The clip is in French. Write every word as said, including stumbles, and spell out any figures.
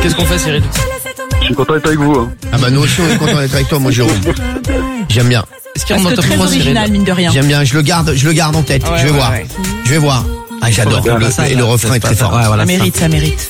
Qu'est-ce qu'on fait, Cyril? Je suis content d'être avec vous. Hein. Ah bah nous aussi on est content d'être avec toi, mon Jérôme. J'aime bien. Est-ce qu'il Parce rentre que dans ton très top trois, original, Cyril? mine de rien. J'aime bien, je le garde, je le garde en tête. Ouais, je vais ouais, voir. ouais. Je vais voir. Ah, j'adore. Faut Le- ça, et là, le refrain c'est est très pas- fort. ouais, voilà, Ça ça. mérite, ça mérite.